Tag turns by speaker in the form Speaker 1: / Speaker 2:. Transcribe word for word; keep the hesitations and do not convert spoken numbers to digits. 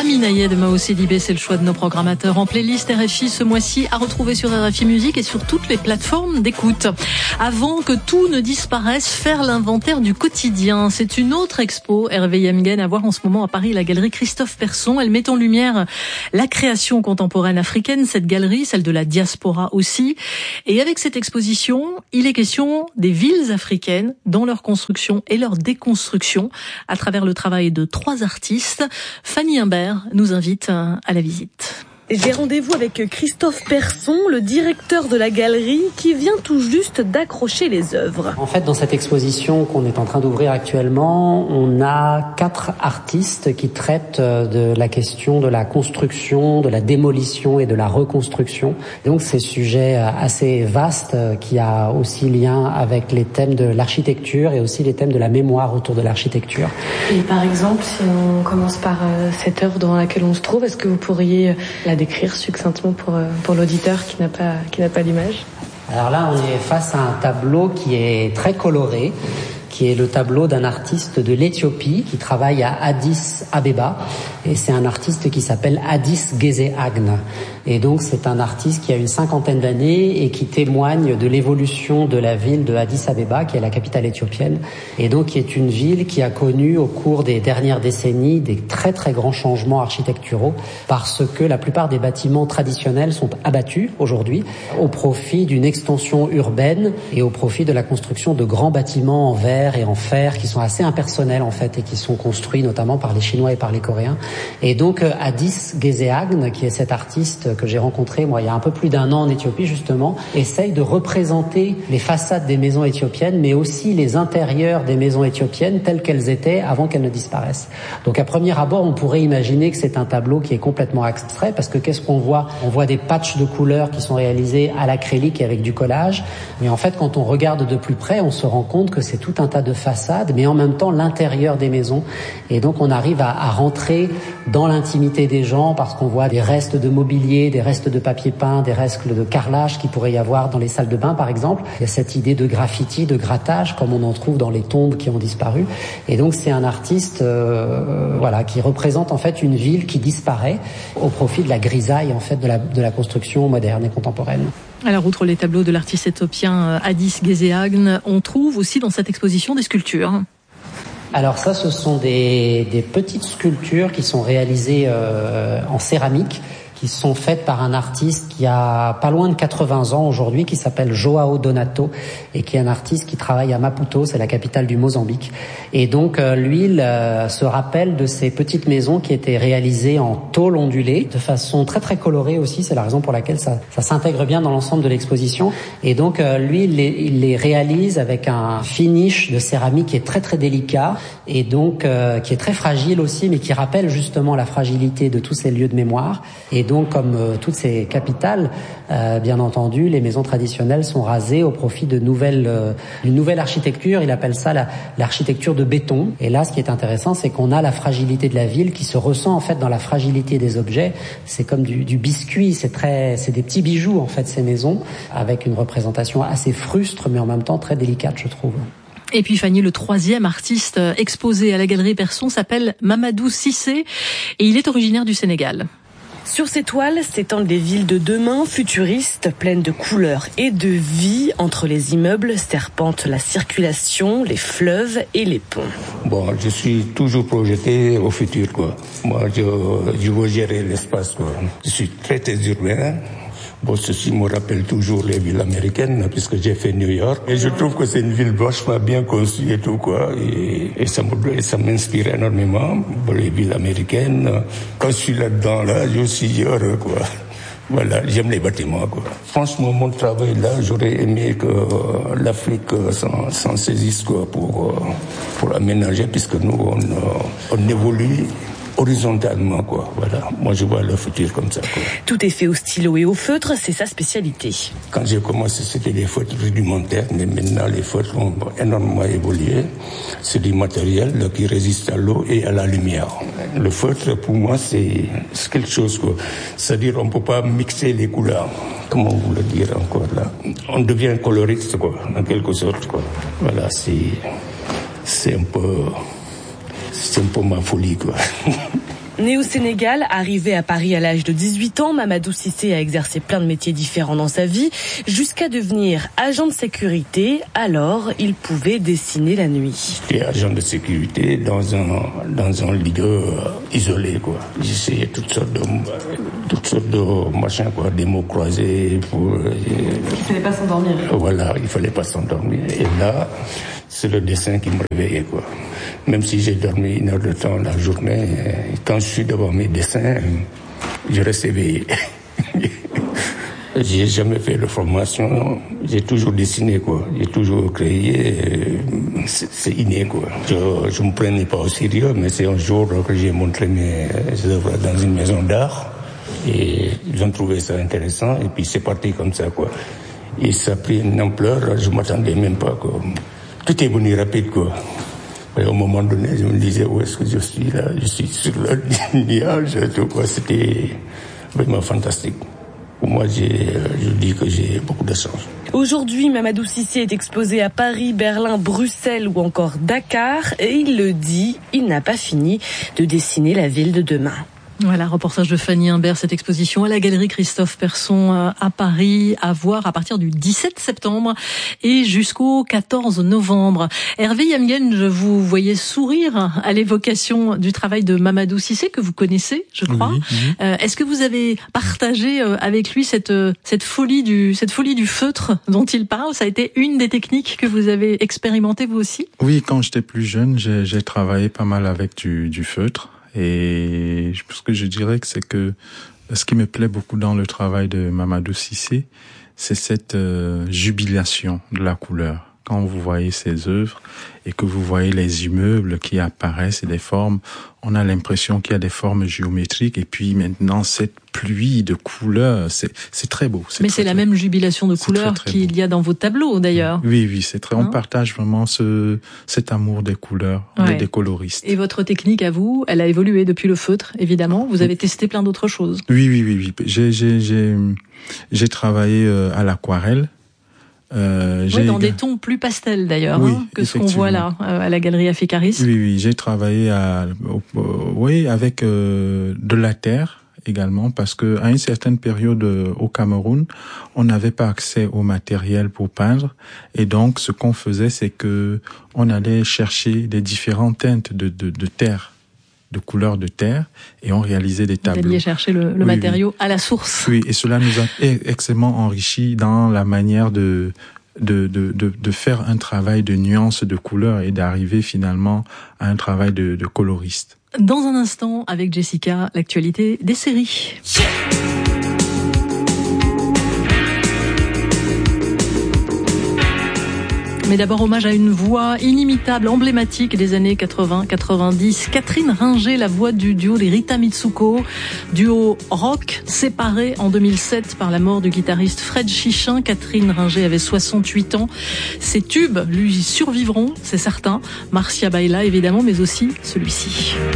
Speaker 1: Aminaye de Mao Sidibé, c'est le choix de nos programmateurs en playlist R F I ce mois-ci, à retrouver sur R F I Musique et sur toutes les plateformes d'écoute. Avant que tout ne disparaisse, faire l'inventaire du quotidien. C'est une autre expo Hervé Yemgen à voir en ce moment à Paris, la galerie Christophe Persson. Elle met en lumière la création contemporaine africaine, cette galerie, celle de la diaspora aussi. Et avec cette exposition, il est question des villes africaines dans leur construction et leur déconstruction à travers le travail de trois artistes. Fanny Imbert nous invite à la visite.
Speaker 2: J'ai rendez-vous avec Christophe Persson, le directeur de la galerie, qui vient tout juste d'accrocher les œuvres.
Speaker 3: En fait, dans cette exposition qu'on est en train d'ouvrir actuellement, on a quatre artistes qui traitent de la question de la construction, de la démolition et de la reconstruction. Donc, c'est un sujet assez vaste qui a aussi lien avec les thèmes de l'architecture et aussi les thèmes de la mémoire autour de l'architecture.
Speaker 2: Et par exemple, si on commence par cette œuvre dans laquelle on se trouve, est-ce que vous pourriez la décrire succinctement pour, pour l'auditeur qui n'a pas, qui n'a pas l'image?
Speaker 3: Alors là, on est face à un tableau qui est très coloré, qui est le tableau d'un artiste de l'Éthiopie qui travaille à Addis Abeba. Et c'est un artiste qui s'appelle Addis Geze Agne. Et donc, c'est un artiste qui a une cinquantaine d'années et qui témoigne de l'évolution de la ville de Addis Abeba, qui est la capitale éthiopienne. Et donc, qui est une ville qui a connu au cours des dernières décennies des très très grands changements architecturaux parce que la plupart des bâtiments traditionnels sont abattus aujourd'hui au profit d'une extension urbaine et au profit de la construction de grands bâtiments en verre et en fer qui sont assez impersonnels en fait et qui sont construits notamment par les Chinois et par les Coréens. Et donc, Addis Geze Agne, qui est cet artiste que j'ai rencontré, moi, il y a un peu plus d'un an en Éthiopie, justement, essaye de représenter les façades des maisons éthiopiennes, mais aussi les intérieurs des maisons éthiopiennes telles qu'elles étaient avant qu'elles ne disparaissent. Donc, à premier abord, on pourrait imaginer que c'est un tableau qui est complètement abstrait, parce que qu'est-ce qu'on voit? On voit des patchs de couleurs qui sont réalisés à l'acrylique et avec du collage. Mais en fait, quand on regarde de plus près, on se rend compte que c'est tout un tas de façades, mais en même temps, l'intérieur des maisons. Et donc, on arrive à, à rentrer dans l'intimité des gens parce qu'on voit des restes de mobilier, des restes de papier peint, des restes de carrelage qu'il pourrait y avoir dans les salles de bain, par exemple. Il y a cette idée de graffiti, de grattage, comme on en trouve dans les tombes qui ont disparu. Et donc, c'est un artiste, euh, voilà, qui représente en fait une ville qui disparaît au profit de la grisaille, en fait, de la, de la construction moderne et contemporaine.
Speaker 1: Alors, outre les tableaux de l'artiste éthiopien Addis Geze Agne, on trouve aussi dans cette exposition des sculptures.
Speaker 3: Alors ça, ce sont des, des petites sculptures qui sont réalisées euh, en céramique, qui sont faites par un artiste qui a pas loin de quatre-vingts ans aujourd'hui, qui s'appelle Joao Donato, et qui est un artiste qui travaille à Maputo, c'est la capitale du Mozambique. Et donc, euh, lui, il euh, se rappelle de ces petites maisons qui étaient réalisées en tôle ondulée, de façon très très colorée aussi, c'est la raison pour laquelle ça, ça s'intègre bien dans l'ensemble de l'exposition. Et donc, euh, lui, il les, il les réalise avec un finish de céramique qui est très très délicat, et donc euh, qui est très fragile aussi, mais qui rappelle justement la fragilité de tous ces lieux de mémoire. Et donc, comme euh, toutes ces capitales, euh, bien entendu, les maisons traditionnelles sont rasées au profit de nouvelles, euh, une nouvelle architecture. Il appelle ça la, l'architecture de béton. Et là, ce qui est intéressant, c'est qu'on a la fragilité de la ville qui se ressent en fait dans la fragilité des objets. C'est comme du, du biscuit, c'est très, c'est des petits bijoux en fait ces maisons, avec une représentation assez frustre, mais en même temps très délicate, je trouve.
Speaker 1: Et puis Fanny, le troisième artiste exposé à la galerie Persson s'appelle Mamadou Cissé et il est originaire du Sénégal.
Speaker 2: Sur ces toiles s'étendent les villes de demain, futuristes, pleines de couleurs et de vie. Entre les immeubles serpente la circulation, les fleuves et les ponts.
Speaker 4: Bon, je suis toujours projeté au futur, quoi. Moi, je, je veux gérer l'espace, quoi. Je suis très, très urbain. Bon, ceci me rappelle toujours les villes américaines, puisque j'ai fait New York. Et je trouve que c'est une ville vachement bien construite et tout, quoi. Et, et ça me, et ça m'inspire énormément. Bon, les villes américaines. Quand je suis là-dedans, là, je suis heureux, quoi. Voilà, j'aime les bâtiments, quoi. Franchement, mon travail, là, j'aurais aimé que euh, l'Afrique s'en, s'en saisisse, quoi, pour, euh, pour aménager, puisque nous, on, euh, on évolue horizontalement, quoi. Voilà. Moi, je vois le futur comme ça, quoi.
Speaker 2: Tout est fait au stylo et au feutre, c'est sa spécialité.
Speaker 4: Quand j'ai commencé, c'était des feutres rudimentaires, mais maintenant, les feutres ont énormément évolué. C'est du matériel qui résiste à l'eau et à la lumière. Le feutre, pour moi, c'est, c'est quelque chose, quoi. C'est-à-dire, on peut pas mixer les couleurs. Comment vous le dire encore, là? On devient coloriste, quoi, en quelque sorte, quoi. Voilà, c'est, c'est un peu, c'est un peu ma folie, quoi.
Speaker 2: Né au Sénégal, arrivé à Paris à l'âge de dix-huit ans, Mamadou Cissé a exercé plein de métiers différents dans sa vie, jusqu'à devenir agent de sécurité. Alors, il pouvait dessiner la nuit.
Speaker 4: J'étais agent de sécurité dans un, dans un lieu isolé, quoi. J'essayais toutes sortes de, toutes sortes de machins, quoi, des mots croisés. Pour,
Speaker 2: il fallait pas s'endormir.
Speaker 4: Voilà, il fallait pas s'endormir. Et là, c'est le dessin qui me réveillait, quoi. Même si j'ai dormi une heure de temps la journée, quand je suis devant mes dessins, je reste éveillé. J'ai jamais fait de formation, j'ai toujours dessiné, quoi. J'ai toujours créé, c'est, c'est inné, quoi. Je, je me prenais pas au sérieux, mais c'est un jour que j'ai montré mes œuvres dans une maison d'art et ils ont trouvé ça intéressant et puis c'est parti comme ça, quoi. Et ça a pris une ampleur, je m'attendais même pas, quoi. Tout est venu rapide, quoi. Et au moment donné, je me disais, où est-ce que je suis là? Je suis sur le nuage, tout, quoi. C'était vraiment fantastique. Pour moi, j'ai, je dis que j'ai beaucoup de chance.
Speaker 2: Aujourd'hui, Mamadou Cissé est exposé à Paris, Berlin, Bruxelles ou encore Dakar. Et il le dit, il n'a pas fini de dessiner la ville de demain.
Speaker 1: Voilà, reportage de Fanny Imbert, cette exposition à la galerie Christophe Persson à Paris, à voir à partir du dix-sept septembre et jusqu'au quatorze novembre. Hervé Yamgen, je vous voyais sourire à l'évocation du travail de Mamadou Cissé, que vous connaissez, je crois. Oui, oui. Euh, est-ce que vous avez partagé avec lui cette, cette folie du, cette folie du feutre dont il parle? Ça a été une des techniques que vous avez expérimentées vous aussi?
Speaker 5: Oui, quand j'étais plus jeune, j'ai, j'ai travaillé pas mal avec du, du feutre. Et ce que je dirais que c'est que ce qui me plaît beaucoup dans le travail de Mamadou Cissé, c'est cette euh, jubilation de la couleur. Quand vous voyez ses œuvres et que vous voyez les immeubles qui apparaissent et des formes, on a l'impression qu'il y a des formes géométriques et puis maintenant cette pluie de couleurs, c'est, c'est très beau. C'est
Speaker 1: Mais
Speaker 5: très,
Speaker 1: c'est la
Speaker 5: très,
Speaker 1: même jubilation de couleurs très, très qu'il beau. Y a dans vos tableaux d'ailleurs.
Speaker 5: Oui, oui, c'est très. Hein? On partage vraiment ce cet amour des couleurs, ouais. des coloristes.
Speaker 1: Et votre technique à vous, elle a évolué depuis le feutre, évidemment. Vous avez testé plein d'autres choses.
Speaker 5: Oui, oui, oui, oui. J'ai j'ai j'ai j'ai travaillé à l'aquarelle.
Speaker 1: Euh, oui, dans des tons plus pastels d'ailleurs,
Speaker 5: oui,
Speaker 1: hein, que ce qu'on voit là euh, à la galerie Africaris.
Speaker 5: Oui, oui, j'ai travaillé à, euh, oui, avec euh, de la terre également, parce que à une certaine période euh, au Cameroun, on n'avait pas accès au matériel pour peindre, et donc ce qu'on faisait, c'est que on allait chercher des différentes teintes de de, de terre. de couleurs de terre, et on réalisait des tableaux. Vous
Speaker 1: alliez chercher le, le oui, matériau oui. à la source.
Speaker 5: Oui, et cela nous a extrêmement enrichi dans la manière de, de, de, de, de faire un travail de nuances de couleurs et d'arriver finalement à un travail de, de coloriste.
Speaker 1: Dans un instant, avec Jessica, l'actualité des séries. Mais d'abord, hommage à une voix inimitable, emblématique des années quatre-vingts quatre-vingt-dix. Catherine Ringer, la voix du duo des Rita Mitsuko, duo rock séparé en deux mille sept par la mort du guitariste Fred Chichin. Catherine Ringer avait soixante-huit ans. Ses tubes lui survivront, c'est certain. Marcia Baila, évidemment, mais aussi celui-ci.